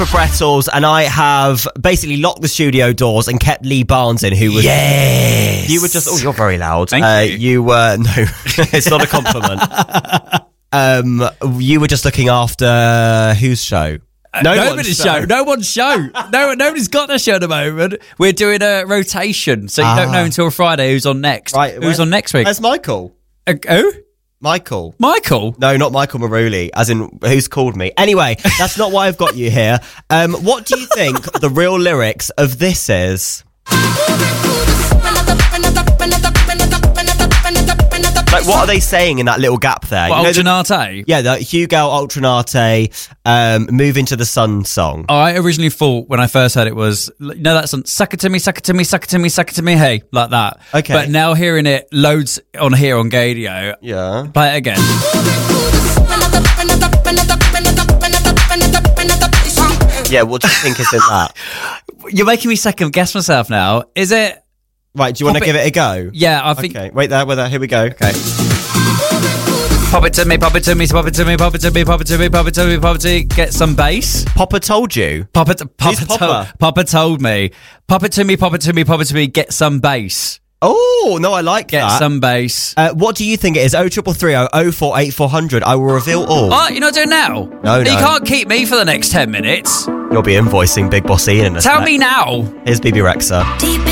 for Brettles, and I have basically locked the studio doors and kept Lee Barnes in, who was... Yes! You were just... Oh, you're very loud. Thank you. You were... No, it's not a compliment. You were just looking after whose show? Nobody's show. No one's show. Nobody's got their show at the moment. We're doing a rotation, so you don't know until Friday who's on next. Right, who's on next week? That's Michael. Who? Michael. Michael? No, not Michael Maruli, as in who's called me. Anyway, that's not why I've got you here. What do you think the real lyrics of this is? Like, what are they saying in that little gap there? What, Ultranate? Yeah, the Hugo Ultranate Move Into the Sun song. I originally thought when I first heard it was, you know that song, suck it to me, suck it to me, suck it to me, suck it to me, hey, like that. Okay. But now hearing it loads on here on Gadio. Yeah. Play it again. Yeah, what do you think is in that? You're making me second guess myself now. Is it? Right, do you want to give it a go? Yeah, I think... Okay, wait there, here we go. Okay. Pop it to me, pop it to me, pop it to me, pop it to me, pop it to me, pop it to me, pop it to me. Get some bass. Popper told you. Popper told me. Pop it to me, pop it to me, pop it to me. Get some bass. Oh, no, I like that. Get some bass. What do you think it is? 0330 048400. I will reveal all. Oh, you're not doing it now? No. You can't keep me for the next 10 minutes. You'll be invoicing Big Boss Ian in a Tell sec. me now. Here's BB Rexa.